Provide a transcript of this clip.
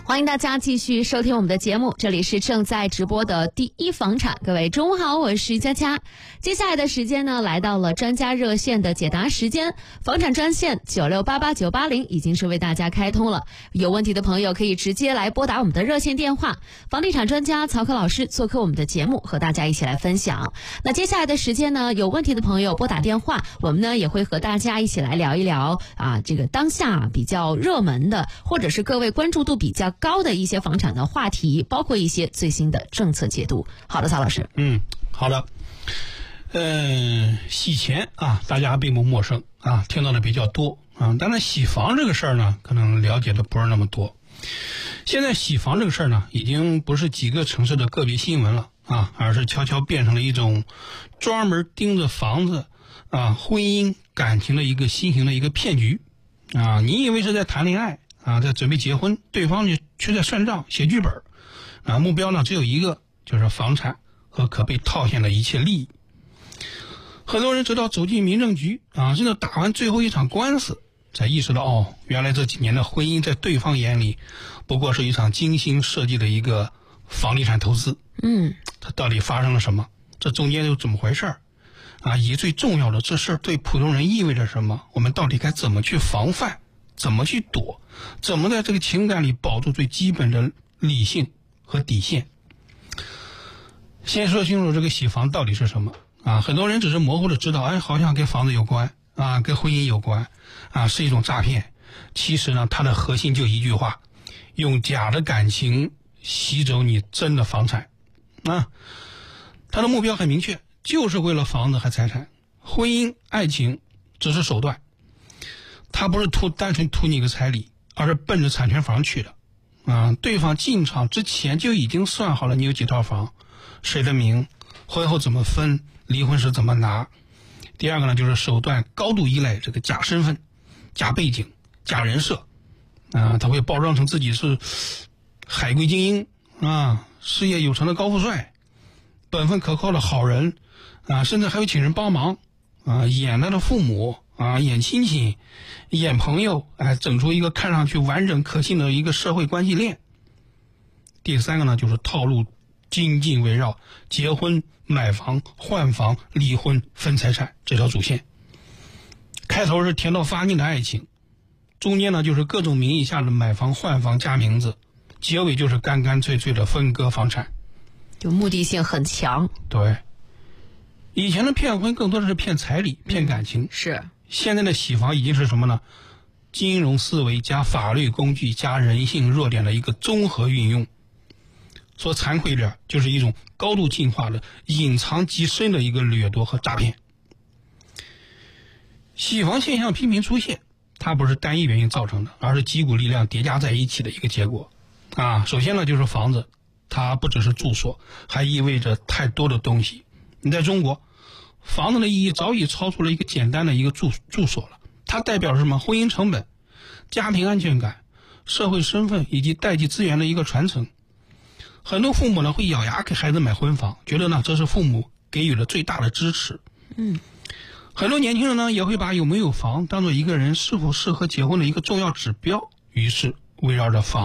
欢迎大家继续收听我们的节目，这里是正在直播的第一房产。各位中午好，我是佳佳。接下来的时间呢，来到了专家热线的解答时间。房产专线9688-980已经是为大家开通了，有问题的朋友可以直接来拨打我们的热线电话。房地产专家曹可老师做客我们的节目，和大家一起来分享。那接下来的时间呢，有问题的朋友拨打电话，我们呢也会和大家一起来聊一聊这个当下比较热门的，或者是各位关注度比较高的一些房产的话题，包括一些最新的政策解读。好的，曹老师。 好的。洗钱大家并不陌生听到的比较多当然洗房这个事儿呢，可能了解的不是那么多。现在洗房这个事儿呢，已经不是几个城市的个别新闻了而是悄悄变成了一种专门盯着房子婚姻感情的一个新型的一个骗局你以为是在谈恋爱在准备结婚，对方却在算账写剧本目标呢只有一个，就是房产和可被套现的一切利益。很多人直到走进民政局甚至打完最后一场官司，才意识到原来这几年的婚姻在对方眼里不过是一场精心设计的一个房地产投资。这到底发生了什么？这中间又怎么回事以及最重要的，这事对普通人意味着什么？我们到底该怎么去防范，怎么去躲，怎么在这个情感里保住最基本的理性和底线？先说清楚这个洗房到底是什么很多人只是模糊的知道好像跟房子有关跟婚姻有关是一种诈骗。其实呢，它的核心就一句话：用假的感情洗走你真的房产它的目标很明确，就是为了房子和财产。婚姻爱情只是手段，它不是单纯图你个彩礼，而是奔着产权房去的对方进场之前就已经算好了你有几套房，谁的名，婚后怎么分，离婚时怎么拿。第二个呢，就是手段高度依赖这个假身份、假背景、假人设他会包装成自己是海归精英事业有成的高富帅，本分可靠的好人甚至还会请人帮忙演他的父母演亲戚，演朋友整出一个看上去完整可信的一个社会关系链。第三个呢，就是套路紧紧围绕结婚、买房、换房、离婚、分财产这条主线。开头是甜到发腻的爱情，中间呢就是各种名义下的买房换房加名字，结尾就是干干脆脆的分割房产， 就目的性很强。 对，以前的骗婚更多的是骗彩礼、骗感情， 是现在的洗房已经是什么呢？金融思维加法律工具加人性弱点的一个综合运用。说惭愧点，就是一种高度进化的隐藏极深的一个掠夺和诈骗。洗房现象频频出现，它不是单一原因造成的，而是几股力量叠加在一起的一个结果首先呢，就是房子，它不只是住所，还意味着太多的东西。你在中国，房子的意义早已超出了一个简单的一个住所了，它代表什么？婚姻成本、家庭安全感、社会身份以及代际资源的一个传承。很多父母呢会咬牙给孩子买婚房，觉得呢这是父母给予的最大的支持。很多年轻人呢也会把有没有房当做一个人是否适合结婚的一个重要指标，于是围绕着房